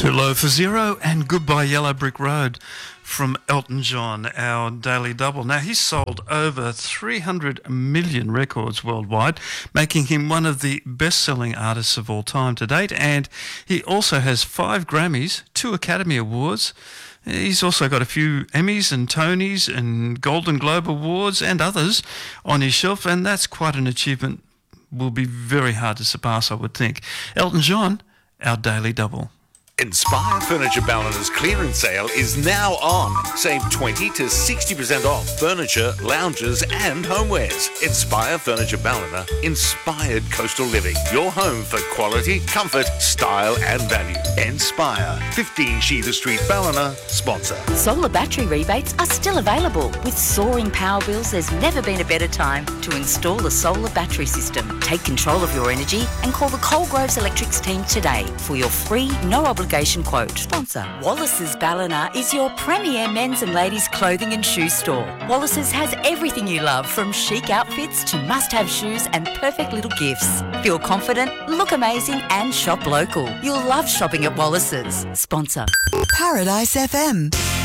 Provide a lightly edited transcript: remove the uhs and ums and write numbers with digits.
Too Low for Zero and Goodbye Yellow Brick Road from Elton John, our daily double. Now, he's sold over 300 million records worldwide, making him one of the best-selling artists of all time to date, and he also has 5 Grammys, 2 Academy Awards. He's also got a few Emmys and Tonys and Golden Globe Awards and others on his shelf, and that's quite an achievement. Will be very hard to surpass, I would think. Elton John, our daily double. Inspire Furniture Ballina's clearance sale is now on. Save 20 to 60% off furniture, lounges and homewares. Inspire Furniture Ballina, inspired coastal living. Your home for quality, comfort, style and value. Inspire, 15 Sheether Street, Ballina, sponsor. Solar battery rebates are still available. With soaring power bills, there's never been a better time to install a solar battery system. Take control of your energy and call the Coalgroves Electrics team today for your free, no obligation quote. Sponsor. Wallace's Ballina is your premier men's and ladies' clothing and shoe store. Wallace's has everything you love, from chic outfits to must-have shoes and perfect little gifts. Feel confident, look amazing and shop local. You'll love shopping at Wallace's. Sponsor. Paradise FM.